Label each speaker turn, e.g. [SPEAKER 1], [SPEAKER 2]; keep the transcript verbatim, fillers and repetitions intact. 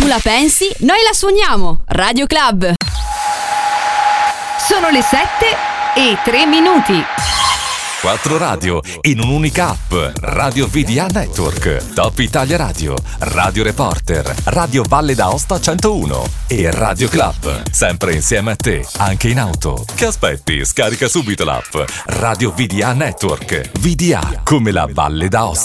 [SPEAKER 1] Tu la pensi? Noi la suoniamo. Radio Club.
[SPEAKER 2] Sono le sette e tre minuti.
[SPEAKER 3] Quattro radio in un'unica app. Radio V D A Network, Top Italia Radio, Radio Reporter, Radio Valle d'Aosta centouno e Radio Club. Sempre insieme a te, anche in auto. Che aspetti? Scarica subito l'app. Radio V D A Network. V D A come la Valle d'Aosta.